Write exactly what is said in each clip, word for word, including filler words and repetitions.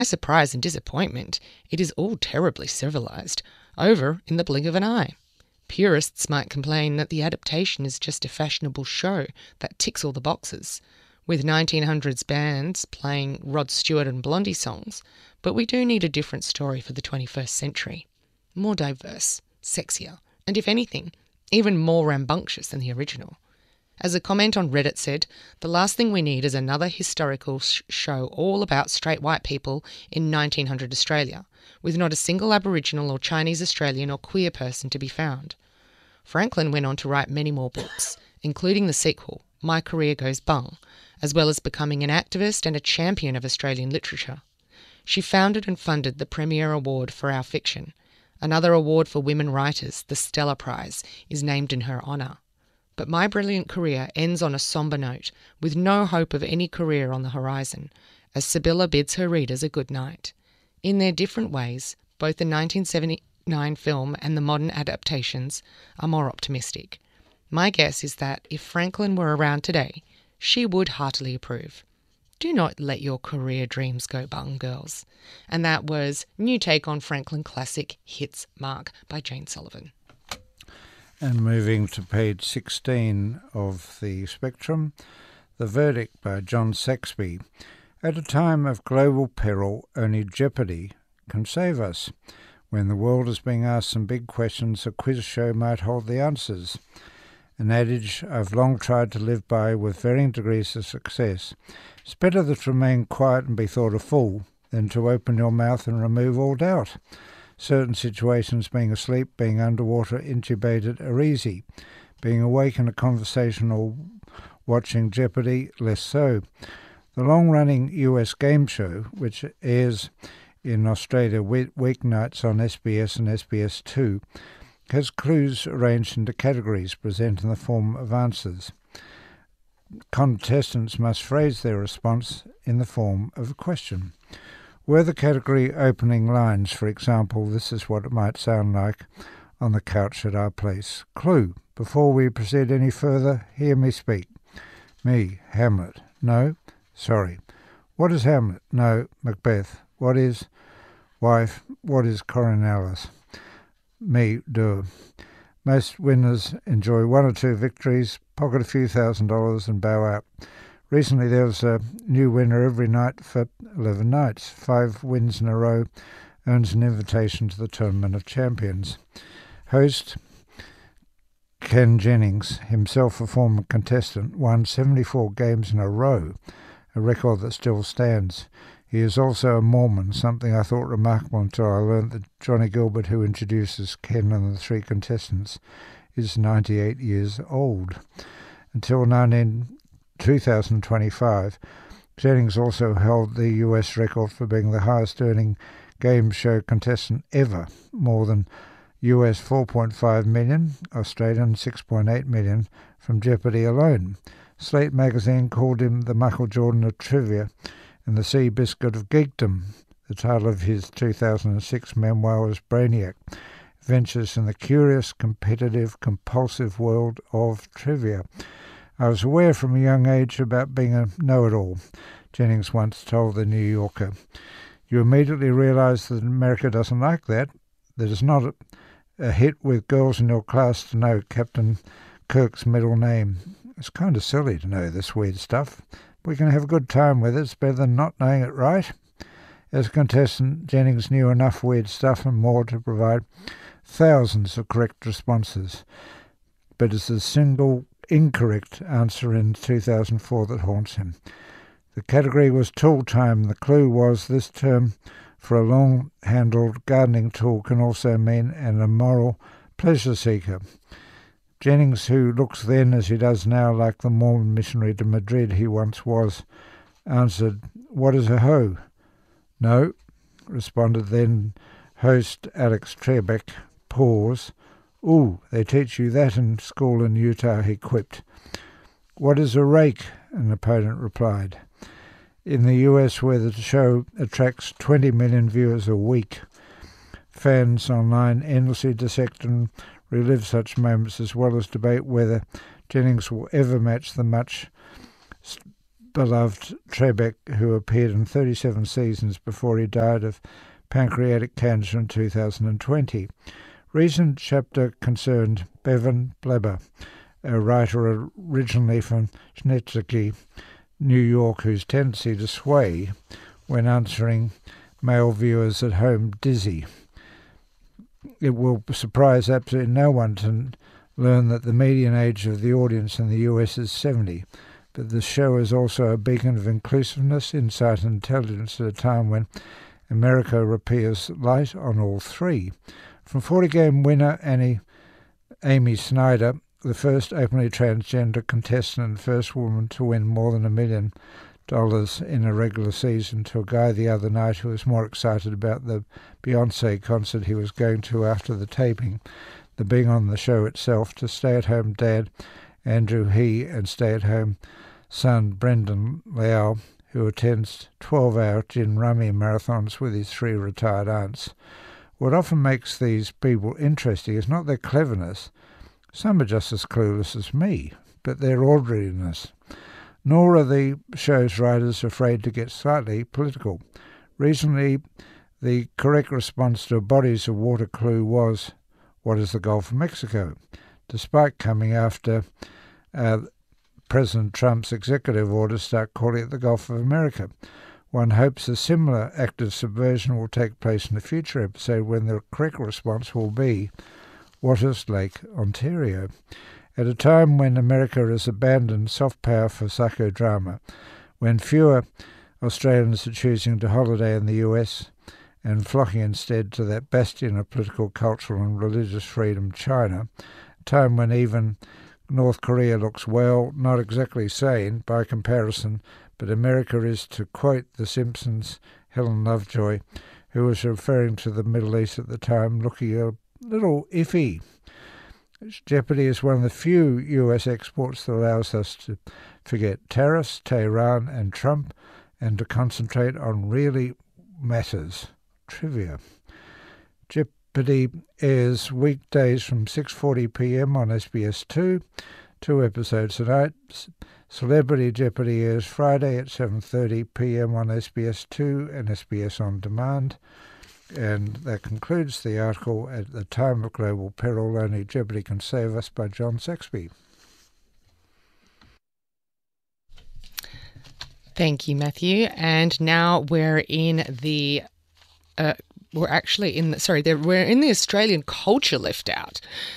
surprise and disappointment, it is all terribly civilised, over in the blink of an eye. Purists might complain that the adaptation is just a fashionable show that ticks all the boxes, with nineteen hundreds bands playing Rod Stewart and Blondie songs, but we do need a different story for the twenty-first century. More diverse, sexier, and if anything, even more rambunctious than the original. As a comment on Reddit said, the last thing we need is another historical sh- show all about straight white people in nineteen hundred Australia, with not a single Aboriginal or Chinese Australian or queer person to be found. Franklin went on to write many more books, including the sequel, My Career Goes Bung, as well as becoming an activist and a champion of Australian literature. She founded and funded the Premier Award for Our Fiction. Another award for women writers, the Stella Prize, is named in her honour. But my brilliant career ends on a sombre note, with no hope of any career on the horizon, as Sibylla bids her readers a good night. In their different ways, both the nineteen seventy-nine film and the modern adaptations are more optimistic. My guess is that if Franklin were around today, she would heartily approve. Do not let your career dreams go bung, girls. And that was New Take on Franklin Classic Hits Mark by Jane Sullivan. And moving to page sixteen of the Spectrum, The Verdict by John Saxby. At a time of global peril, only jeopardy can save us. When the world is being asked some big questions, a quiz show might hold the answers. An adage I've long tried to live by with varying degrees of success. It's better to remain quiet and be thought a fool than to open your mouth and remove all doubt. Certain situations, being asleep, being underwater, intubated, are easy. Being awake in a conversation or watching Jeopardy, less so. The long-running U S game show, which airs in Australia weeknights on S B S and S B S two, has clues arranged into categories present in the form of answers. Contestants must phrase their response in the form of a question. Were the category opening lines, for example, this is what it might sound like on the couch at our place. Clue. Before we proceed any further, hear me speak. Me, Hamlet. No? Sorry. What is Hamlet? No, Macbeth. What is wife? What is Coriolanus? Me, Dur. Most winners enjoy one or two victories, pocket a few thousand dollars and bow out. Recently there was a new winner every night for eleven nights. Five wins in a row earns an invitation to the Tournament of Champions. Host Ken Jennings, himself a former contestant, won seventy-four games in a row, a record that still stands. He is also a Mormon, something I thought remarkable until I learnt that Johnny Gilbert, who introduces Ken and the three contestants, is ninety-eight years old. Until nineteen two thousand twenty-five, Jennings also held the U S record for being the highest-earning game show contestant ever, more than U S four point five million, Australian six point eight million from Jeopardy alone. Slate magazine called him the Michael Jordan of trivia and the Sea Biscuit of geekdom. The title of his two thousand six memoir was Brainiac, Adventures in the Curious, Competitive, Compulsive World of Trivia. I was aware from a young age about being a know-it-all, Jennings once told the New Yorker. You immediately realise that America doesn't like that, that it's not a, a hit with girls in your class to know Captain Kirk's middle name. It's kind of silly to know this weird stuff. We can have a good time with it. It's better than not knowing it, right? As a contestant, Jennings knew enough weird stuff and more to provide thousands of correct responses. But it's a single incorrect answer in two thousand four that haunts him. The category was tool time. The clue was this term for a long-handled gardening tool can also mean an immoral pleasure seeker. Jennings, who looks then as he does now like the Mormon missionary to Madrid he once was, answered, "What is a hoe?" "No," responded then host Alex Trebek. Pause. "Ooh, they teach you that in school in Utah," he quipped. "What is a rake?" an opponent replied. In the U S, where the show attracts twenty million viewers a week, fans online endlessly dissect and relive such moments as well as debate whether Jennings will ever match the much beloved Trebek, who appeared in thirty-seven seasons before he died of pancreatic cancer in two thousand twenty. Recent chapter concerned Bevan Bleber, a writer originally from Schenectady, New York, whose tendency to sway when answering male viewers at home dizzy. It will surprise absolutely no one to learn that the median age of the audience in the U S is seventy, but the show is also a beacon of inclusiveness, insight and intelligence at a time when America appears light on all three. From forty-game winner Annie Amy Snyder, the first openly transgender contestant and first woman to win more than a million dollars in a regular season, to a guy the other night who was more excited about the Beyoncé concert he was going to after the taping than being on the show itself, to stay-at-home dad Andrew He and stay-at-home son Brendan Liao, who attends twelve-hour gin rummy marathons with his three retired aunts. What often makes these people interesting is not their cleverness. Some are just as clueless as me, but their ordinariness. Nor are the show's writers afraid to get slightly political. Recently, the correct response to a Bodies of Water clue was, what is the Gulf of Mexico? Despite coming after uh, President Trump's executive order start calling it the Gulf of America. One hopes a similar act of subversion will take place in a future episode when the correct response will be, what is Lake Ontario? At a time when America has abandoned soft power for psychodrama, when fewer Australians are choosing to holiday in the U S and flocking instead to that bastion of political, cultural and religious freedom, China, a time when even North Korea looks, well, not exactly sane by comparison, but America is, to quote The Simpsons' Helen Lovejoy, who was referring to the Middle East at the time, looking a little iffy. Jeopardy is one of the few U S exports that allows us to forget tariffs, Tehran and Trump, and to concentrate on really matters, trivia. Jeopardy airs weekdays from six forty p m on S B S two, two episodes a night. Celebrity Jeopardy airs Friday at seven thirty p m on S B S two and S B S On Demand. And that concludes the article, At the Time of Global Peril, Only Jeopardy Can Save Us, by John Saxby. Thank you, Matthew. And now we're in the... Uh, we're actually in the... Sorry, we're in the Australian Culture Left Out.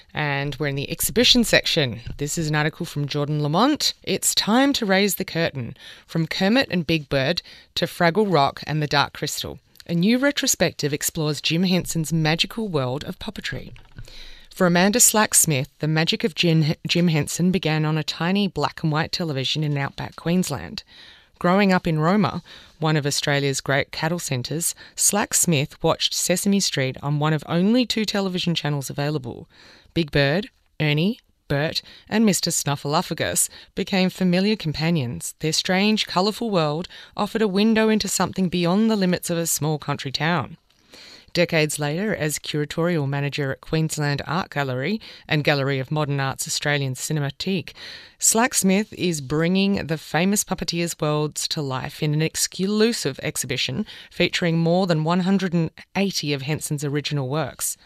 And we're in the exhibition section. This is an article from Jordan Lamont. It's time to raise the curtain. From Kermit and Big Bird to Fraggle Rock and the Dark Crystal. A new retrospective explores Jim Henson's magical world of puppetry. For Amanda Slack-Smith, the magic of Jim, Jim Henson began on a tiny black and white television in outback Queensland. Growing up in Roma, one of Australia's great cattle centres, Slack-Smith watched Sesame Street on one of only two television channels available. Big Bird, Ernie, Bert and Mister Snuffleupagus became familiar companions. Their strange, colourful world offered a window into something beyond the limits of a small country town. Decades later, as curatorial manager at Queensland Art Gallery and Gallery of Modern Art's Australian Cinematique, Slack-Smith is bringing the famous puppeteers' worlds to life in an exclusive exhibition featuring more than one hundred eighty of Henson's original works.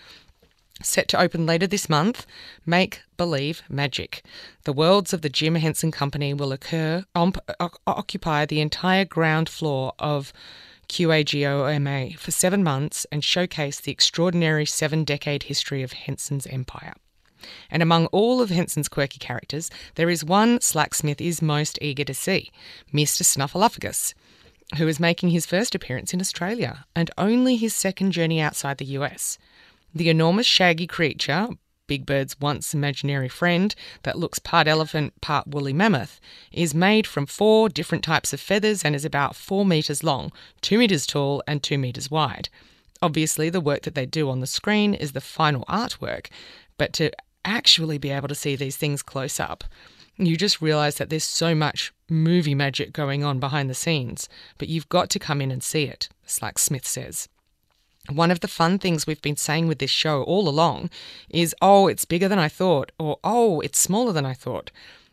Set to open later this month, Make Believe Magic. The worlds of the Jim Henson Company will occur, um, occupy the entire ground floor of Q A G O M A for seven months and showcase the extraordinary seven-decade history of Henson's empire. And among all of Henson's quirky characters, there is one Slack-Smith is most eager to see, Mister Snuffleupagus, who is making his first appearance in Australia and only his second journey outside the U S. The enormous shaggy creature, Big Bird's once imaginary friend that looks part elephant, part woolly mammoth, is made from four different types of feathers and is about four metres long, two metres tall and two metres wide. Obviously, the work that they do on the screen is the final artwork, but to actually be able to see these things close up, you just realise that there's so much movie magic going on behind the scenes, but you've got to come in and see it, Slack-Smith says. One of the fun things we've been saying with this show all along is, oh, it's bigger than I thought, or oh, it's smaller than I thought.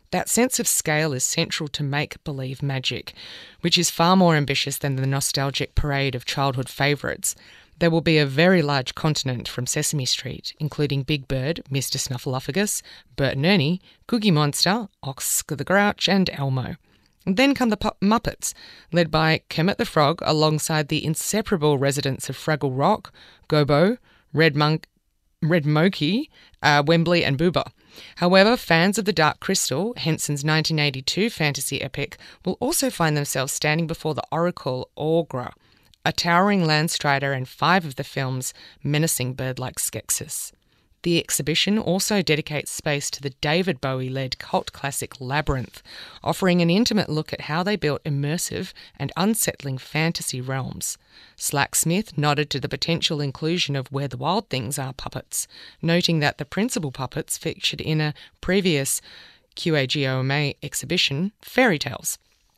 That sense of scale is central to make-believe magic, which is far more ambitious than the nostalgic parade of childhood favourites. There will be a very large continent from Sesame Street, including Big Bird, Mister Snuffleupagus, Bert and Ernie, Cookie Monster, Oscar the Grouch and Elmo. And then come the Pu- Muppets, led by Kermit the Frog alongside the inseparable residents of Fraggle Rock, Gobo, Red, Monk, Red Monkey, uh, Wembley and Booba. However, fans of The Dark Crystal, Henson's nineteen eighty-two fantasy epic, will also find themselves standing before the Oracle Aughra, a towering landstrider and five of the film's menacing bird-like Skeksis. The exhibition also dedicates space to the David Bowie-led cult classic Labyrinth, offering an intimate look at how they built immersive and unsettling fantasy realms. Slack Smith nodded to the potential inclusion of Where the Wild Things Are puppets, noting that the principal puppets featured in a previous Q A G O M A exhibition, Fairy Tales.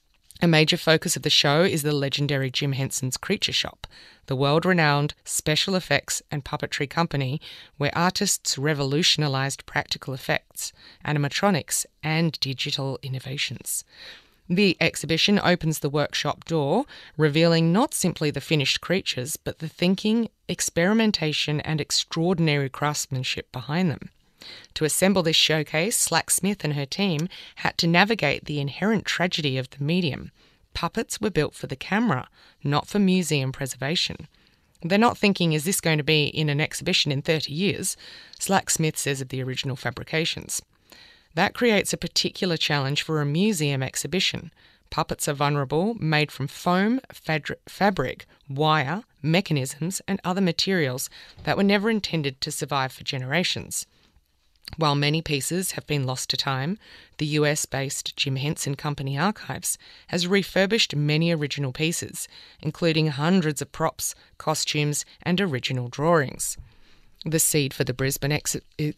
A major focus of the show is the legendary Jim Henson's Creature Shop, the world-renowned special effects and puppetry company where artists revolutionised practical effects, animatronics and digital innovations. The exhibition opens the workshop door, revealing not simply the finished creatures, but the thinking, experimentation and extraordinary craftsmanship behind them. To assemble this showcase, Slack Smith and her team had to navigate the inherent tragedy of the medium. Puppets were built for the camera, not for museum preservation. They're not thinking, is this going to be in an exhibition in thirty years? Slack Smith says of the original fabrications. That creates a particular challenge for a museum exhibition. Puppets are vulnerable, made from foam, fadri- fabric, wire, mechanisms and other materials that were never intended to survive for generations. While many pieces have been lost to time, the U S-based Jim Henson Company Archives has refurbished many original pieces, including hundreds of props, costumes, and original drawings. The seed for the Brisbane ex-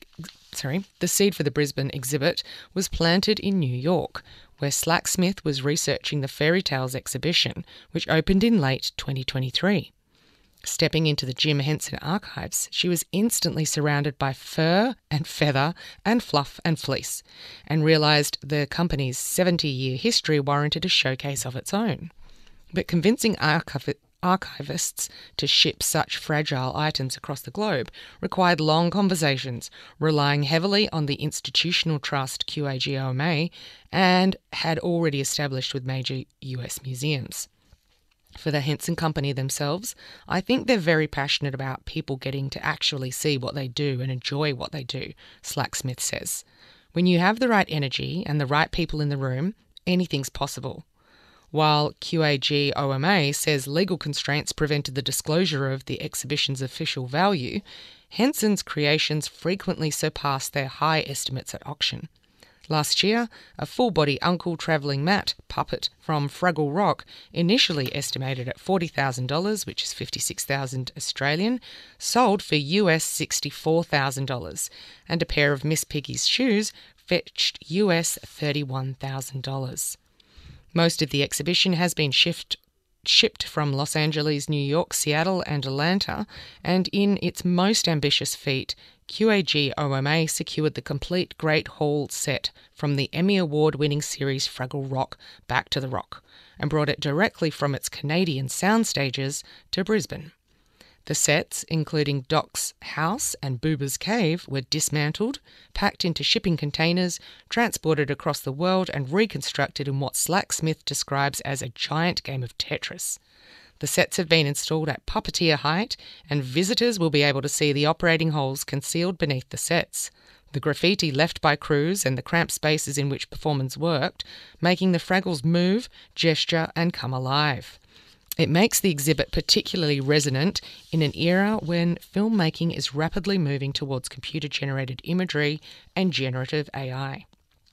sorry, the seed for the Brisbane exhibit was planted in New York, where Slack Smith was researching the Fairy Tales exhibition, which opened in late twenty twenty-three. Stepping into the Jim Henson archives, she was instantly surrounded by fur and feather and fluff and fleece, and realised the company's seventy-year history warranted a showcase of its own. But convincing archiv- archivists to ship such fragile items across the globe required long conversations, relying heavily on the institutional trust Q A G O M A and had already established with major U S museums. For the Henson Company themselves, I think they're very passionate about people getting to actually see what they do and enjoy what they do, Slack Smith says. When you have the right energy and the right people in the room, anything's possible. While Q A G O M A says legal constraints prevented the disclosure of the exhibition's official value, Henson's creations frequently surpass their high estimates at auction. Last year, a full-body Uncle Travelling Matt puppet from Fraggle Rock, initially estimated at forty thousand dollars, which is fifty-six thousand dollars Australian, sold for U S sixty-four thousand dollars, and a pair of Miss Piggy's shoes fetched U S thirty-one thousand dollars. Most of the exhibition has been shift, shipped from Los Angeles, New York, Seattle and Atlanta, and in its most ambitious feat, Q A G O M A secured the complete Great Hall set from the Emmy Award-winning series Fraggle Rock Back to the Rock, and brought it directly from its Canadian sound stages to Brisbane. The sets, including Doc's house and Booba's cave, were dismantled, packed into shipping containers, transported across the world and reconstructed in what Slack Smith describes as a giant game of Tetris. The sets have been installed at puppeteer height, and visitors will be able to see the operating holes concealed beneath the sets, the graffiti left by crews and the cramped spaces in which performers worked, making the Fraggles move, gesture and come alive. It makes the exhibit particularly resonant in an era when filmmaking is rapidly moving towards computer-generated imagery and generative A I.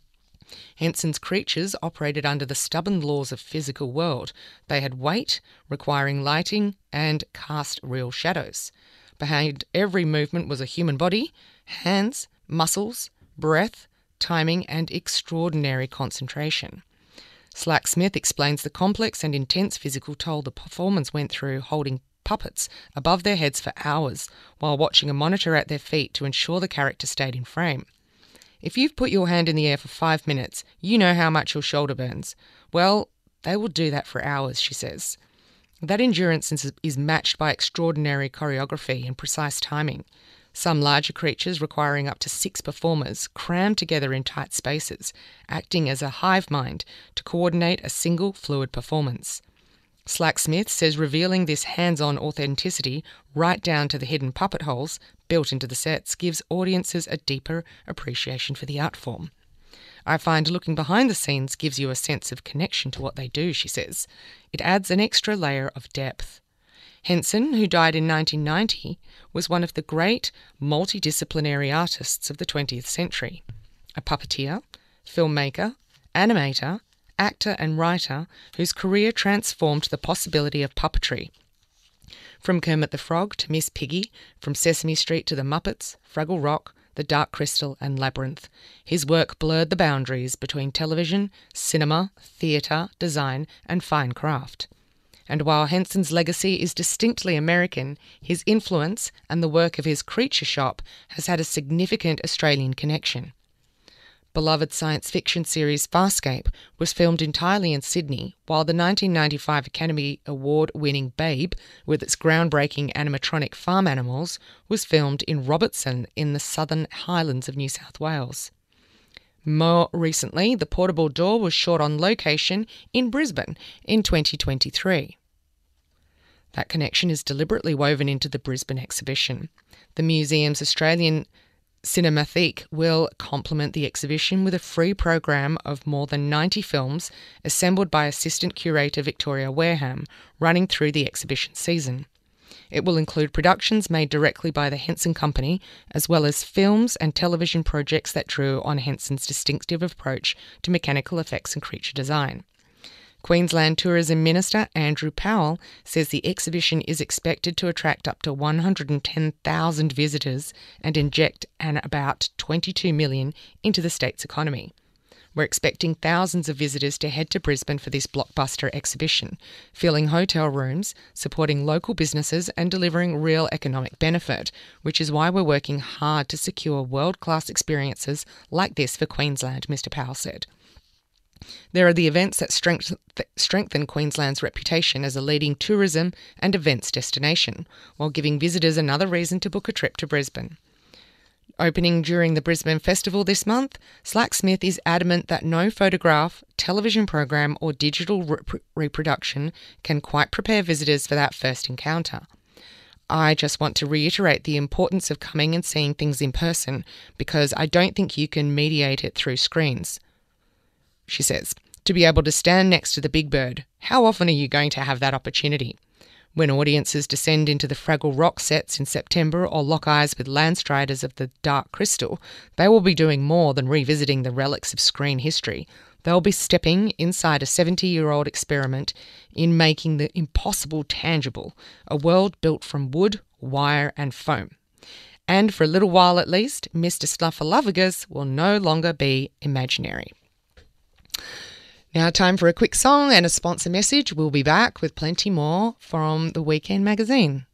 Henson's creatures operated under the stubborn laws of physical world. They had weight, requiring lighting, and cast real shadows. Behind every movement was a human body, hands, muscles, breath, timing, and extraordinary concentration. Slack Smith explains the complex and intense physical toll the performers went through holding puppets above their heads for hours while watching a monitor at their feet to ensure the character stayed in frame. If you've put your hand in the air for five minutes, you know how much your shoulder burns. Well, they will do that for hours, she says. That endurance is, is matched by extraordinary choreography and precise timing. Some larger creatures requiring up to six performers crammed together in tight spaces, acting as a hive mind to coordinate a single fluid performance. Slack Smith says revealing this hands-on authenticity right down to the hidden puppet holes built into the sets gives audiences a deeper appreciation for the art form. I find looking behind the scenes gives you a sense of connection to what they do, she says. It adds an extra layer of depth. Henson, who died in nineteen ninety, was one of the great multidisciplinary artists of the twentieth century. A puppeteer, filmmaker, animator, actor and writer whose career transformed the possibility of puppetry. From Kermit the Frog to Miss Piggy, from Sesame Street to the Muppets, Fraggle Rock, The Dark Crystal and Labyrinth, his work blurred the boundaries between television, cinema, theatre, design and fine craft. And while Henson's legacy is distinctly American, his influence and the work of his Creature Shop has had a significant Australian connection. Beloved science fiction series Farscape was filmed entirely in Sydney, while the nineteen ninety-five Academy Award-winning Babe, with its groundbreaking animatronic farm animals, was filmed in Robertson in the southern highlands of New South Wales. More recently, The Portable Door was shot on location in Brisbane in twenty twenty-three. That connection is deliberately woven into the Brisbane exhibition. The museum's Australian Cinematheque will complement the exhibition with a free program of more than ninety films assembled by assistant curator Victoria Wareham, running through the exhibition season. It will include productions made directly by the Henson Company, as well as films and television projects that drew on Henson's distinctive approach to mechanical effects and creature design. Queensland Tourism Minister Andrew Powell says the exhibition is expected to attract up to one hundred ten thousand visitors and inject an about twenty-two million dollars into the state's economy. We're expecting thousands of visitors to head to Brisbane for this blockbuster exhibition, filling hotel rooms, supporting local businesses and delivering real economic benefit, which is why we're working hard to secure world-class experiences like this for Queensland, Mister Powell said. There are the events that strength- strengthen Queensland's reputation as a leading tourism and events destination, while giving visitors another reason to book a trip to Brisbane. Opening during the Brisbane Festival this month, Slack Smith is adamant that no photograph, television program or digital rep- reproduction can quite prepare visitors for that first encounter. I just want to reiterate the importance of coming and seeing things in person, because I don't think you can mediate it through screens. She says, to be able to stand next to the big bird, how often are you going to have that opportunity? When audiences descend into the Fraggle Rock sets in September or lock eyes with Landstriders of the Dark Crystal, they will be doing more than revisiting the relics of screen history. They'll be stepping inside a seventy-year-old experiment in making the impossible tangible, a world built from wood, wire and foam. And for a little while at least, Mister Snuffleupagus will no longer be imaginary. Now, time for a quick song and a sponsor message. We'll be back with plenty more from the Weekend Magazine.